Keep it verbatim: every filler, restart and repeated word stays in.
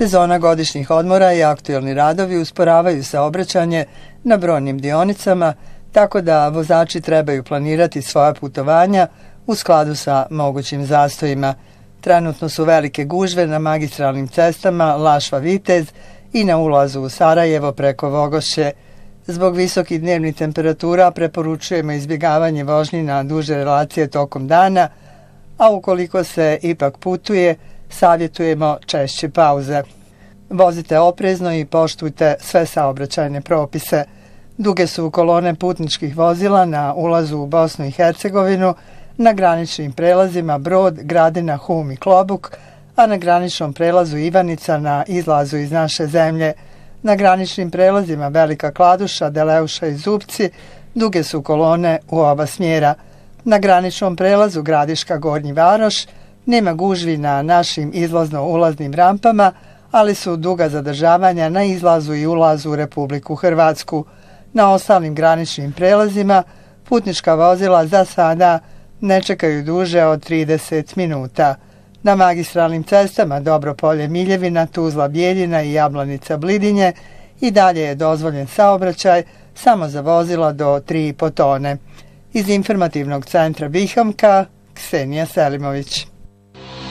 Sezona godišnjih odmora i aktuelni radovi usporavaju saobraćanje na brojnim dionicama, tako da vozači trebaju planirati svoja putovanja u skladu sa mogućim zastojima. Trenutno su velike gužve na magistralnim cestama Lašva-Vitez i na ulazu u Sarajevo preko Vogošće. Zbog visokih dnevnih temperatura preporučujemo izbjegavanje vožnji na duže relacije tokom dana, a ukoliko se ipak putuje, savjetujemo češće pauze. Vozite oprezno i poštujte sve saobraćajne propise. Duge su kolone putničkih vozila na ulazu u Bosnu i Hercegovinu, na graničnim prelazima Brod, Gradina, Hum i Klobuk, a na graničnom prelazu Ivanica na izlazu iz naše zemlje. Na graničnim prelazima Velika Kladuša, Deleuša i Zupci duge su kolone u oba smjera. Na graničnom prelazu Gradiška Gornji Varoš nema gužvi na našim izlazno-ulaznim rampama, ali su duga zadržavanja na izlazu i ulazu u Republiku Hrvatsku. Na ostalim graničnim prelazima putnička vozila za sada ne čekaju duže od trideset minuta. Na magistralnim cestama Dobropolje Miljevina, Tuzla Bijeljina i Jablanica Blidinje i dalje je dozvoljen saobraćaj samo za vozila do tri i po tone. Iz informativnog centra Bihamka, Ksenija Selimović.